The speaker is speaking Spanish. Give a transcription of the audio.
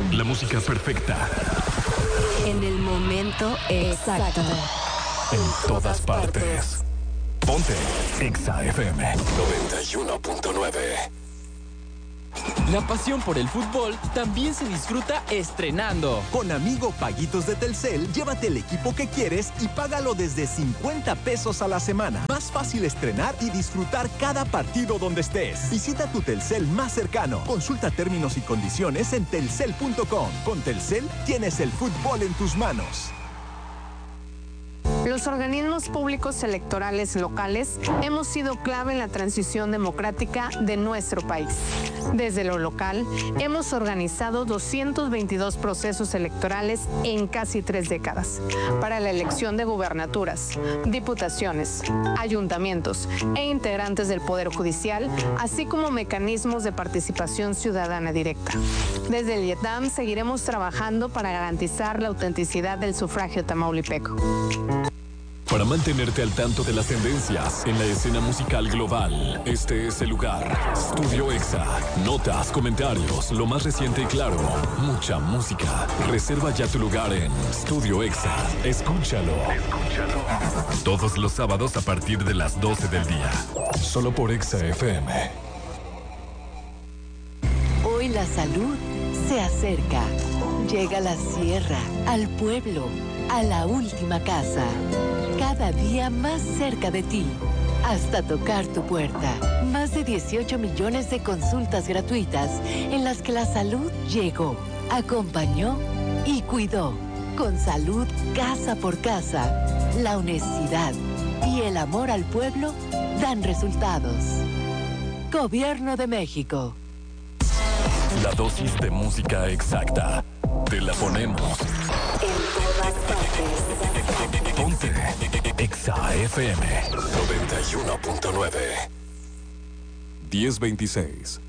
La música perfecta. En el momento exacto. En todas partes. Ponte Exa FM 91.9. La pasión por el fútbol también se disfruta estrenando. Con Amigo Paguitos de Telcel, llévate el equipo que quieres y págalo desde 50 pesos a la semana. Más fácil estrenar y disfrutar cada partido donde estés. Visita tu Telcel más cercano. Consulta términos y condiciones en telcel.com. Con Telcel tienes el fútbol en tus manos. Los organismos públicos electorales locales hemos sido clave en la transición democrática de nuestro país. Desde lo local, hemos organizado 222 procesos electorales en casi 3 décadas para la elección de gubernaturas, diputaciones, ayuntamientos e integrantes del Poder Judicial, así como mecanismos de participación ciudadana directa. Desde el IETAM seguiremos trabajando para garantizar la autenticidad del sufragio tamaulipeco. Para mantenerte al tanto de las tendencias en la escena musical global, este es el lugar. Studio Exa. Notas, comentarios, lo más reciente y claro. Mucha música. Reserva ya tu lugar en Studio Exa. Escúchalo. Todos los sábados a partir de las 12 del día. Solo por Exa FM. Hoy la salud se acerca. Llega a la sierra, al pueblo, a la última casa. Cada día más cerca de ti, hasta tocar tu puerta. Más de 18 millones de consultas gratuitas en las que la salud llegó, acompañó y cuidó. Con salud casa por casa, la honestidad y el amor al pueblo dan resultados. Gobierno de México. La dosis de música exacta. Te la ponemos. En todas partes. Ponte Exa FM 91.9. 1026.